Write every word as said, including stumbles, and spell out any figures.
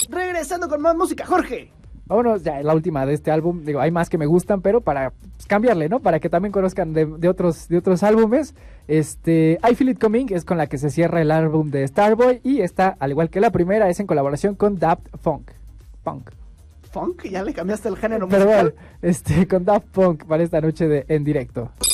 regresando con más música, Jorge. Vámonos, ya la última de este álbum. Digo, hay más que me gustan, pero para pues, cambiarle, ¿no? Para que también conozcan de, de otros de otros álbumes. Este, I Feel It Coming es con la que se cierra el álbum de Starboy. Y esta, al igual que la primera, es en colaboración con Daft Punk. Punk. ¿Funk? ¿Ya le cambiaste el género Perdón, musical? este, con Daft Punk para esta noche de En Directo.